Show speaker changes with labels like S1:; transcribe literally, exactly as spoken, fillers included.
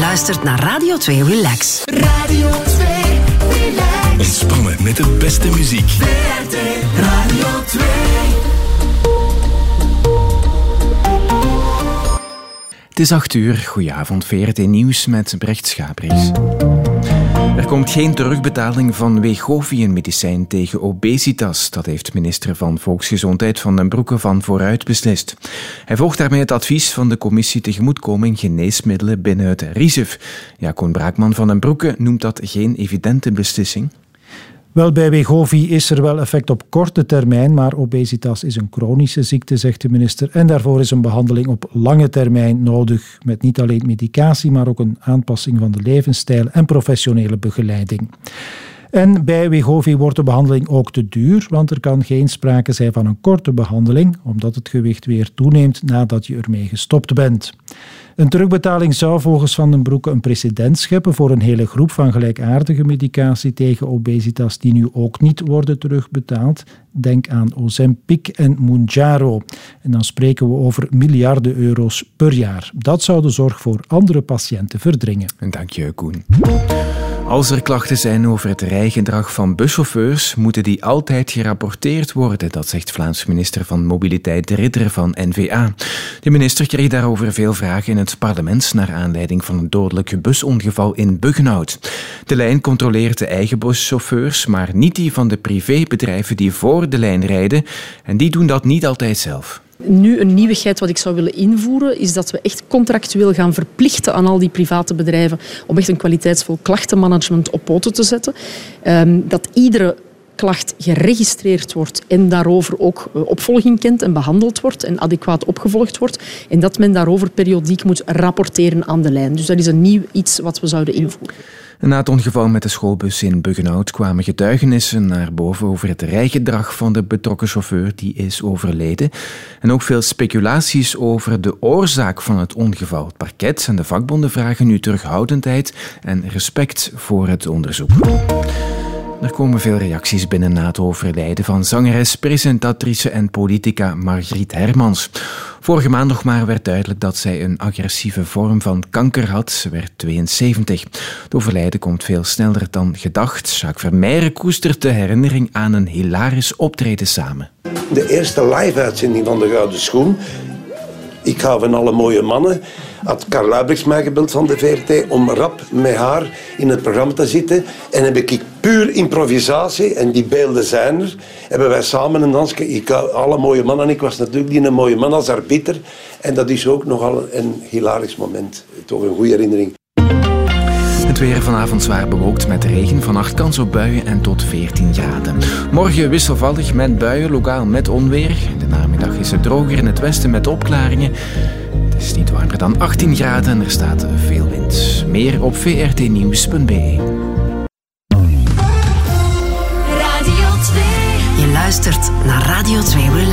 S1: luistert naar Radio twee Relax.
S2: Radio twee Relax.
S3: Ontspannen met de beste muziek.
S2: V R T Radio twee.
S4: Het is acht uur. Goedenavond, V R T Nieuws met Brecht Schaapries. Er komt geen terugbetaling van Wegovy, een medicijn tegen obesitas. Dat heeft minister van Volksgezondheid Van den Broeke van Vooruit beslist. Hij volgt daarmee het advies van de commissie Tegemoetkoming Geneesmiddelen binnen het R I Z E F. Ja, Koen Braakman van den Broeke noemt dat geen evidente beslissing.
S5: Wel, bij Wegovy is er wel effect op korte termijn, maar obesitas is een chronische ziekte, zegt de minister. En daarvoor is een behandeling op lange termijn nodig, met niet alleen medicatie, maar ook een aanpassing van de levensstijl en professionele begeleiding. En bij Wegovy wordt de behandeling ook te duur, want er kan geen sprake zijn van een korte behandeling, omdat het gewicht weer toeneemt nadat je ermee gestopt bent. Een terugbetaling zou volgens Van den Broeke een precedent scheppen voor een hele groep van gelijkaardige medicatie tegen obesitas die nu ook niet worden terugbetaald. Denk aan Ozempic en Mounjaro. En dan spreken we over miljarden euro's per jaar. Dat zou de zorg voor andere patiënten verdringen.
S4: Dank je, Koen. Als er klachten zijn over het rijgedrag van buschauffeurs, moeten die altijd gerapporteerd worden. Dat zegt Vlaams minister van Mobiliteit De Ridder van N V A. De minister kreeg daarover veel vragen in het parlement naar aanleiding van een dodelijk busongeval in Buggenhout. De lijn controleert de eigen buschauffeurs, maar niet die van de privébedrijven die voor de lijn rijden. En die doen dat niet altijd zelf.
S6: Nu een nieuwigheid wat ik zou willen invoeren is dat we echt contractueel gaan verplichten aan al die private bedrijven om echt een kwaliteitsvol klachtenmanagement op poten te zetten. Um, dat iedere klacht geregistreerd wordt en daarover ook opvolging kent en behandeld wordt en adequaat opgevolgd wordt. En dat men daarover periodiek moet rapporteren aan de lijn. Dus dat is een nieuw iets wat we zouden invoeren.
S4: Na het ongeval met de schoolbus in Buggenhout kwamen getuigenissen naar boven over het rijgedrag van de betrokken chauffeur die is overleden. En ook veel speculaties over de oorzaak van het ongeval. Het parket en de vakbonden vragen nu terughoudendheid en respect voor het onderzoek. Er komen veel reacties binnen na het overlijden van zangeres, presentatrice en politica Margriet Hermans. Vorige maand nog maar werd duidelijk dat zij een agressieve vorm van kanker had. Ze werd tweeënzeventig. Het overlijden komt veel sneller dan gedacht. Jacques Vermeijren koestert de herinnering aan een hilarisch optreden samen.
S7: De eerste live-uitzending van De Gouden Schoen. Ik hou van alle mooie mannen. Had Karl Luijbrechts mij gebeld van de V R T om rap met haar in het programma te zitten. En heb ik puur improvisatie, en die beelden zijn er, hebben wij samen een dansje. Ik hou alle mooie mannen en ik was natuurlijk die een mooie man als arbiter. En dat is ook nogal een hilarisch moment. Toch een goede herinnering.
S4: Het weer vanavond zwaar bewolkt met regen, vannacht kans op buien en tot veertien graden. Morgen wisselvallig met buien, lokaal met onweer. In de namiddag is het droger in het westen met opklaringen. Het is niet warmer dan achttien graden en er staat veel wind. Meer op v r t nieuws punt b e.
S1: Je luistert naar Radio twee Relax.